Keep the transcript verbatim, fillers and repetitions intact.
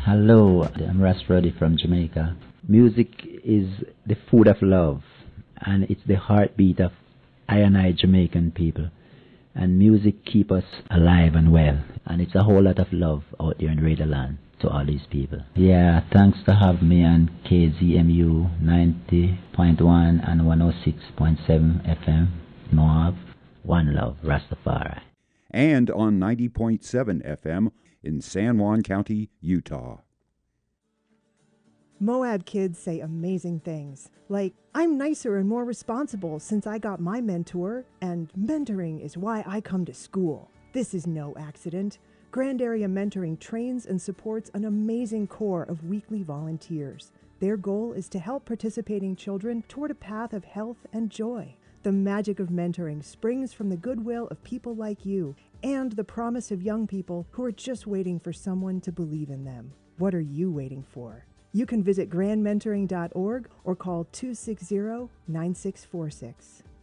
Hello, I'm Ras Ruddy from Jamaica. Music is the food of love, and it's the heartbeat of I and I Jamaican people. And music keep us alive and well. And it's a whole lot of love out there in Radio Land to all these people. Yeah, thanks to have me on K Z M U ninety point one and one oh six point seven F M. Moab, one love, Rastafari. And on ninety point seven F M in San Juan County, Utah. Moab kids say amazing things, like, I'm nicer and more responsible since I got my mentor, and mentoring is why I come to school. This is no accident. Grand Area Mentoring trains and supports an amazing core of weekly volunteers. Their goal is to help participating children toward a path of health and joy. The magic of mentoring springs from the goodwill of people like you and the promise of young people who are just waiting for someone to believe in them. What are you waiting for? You can visit grand mentoring dot org or call two six zero, nine six four six.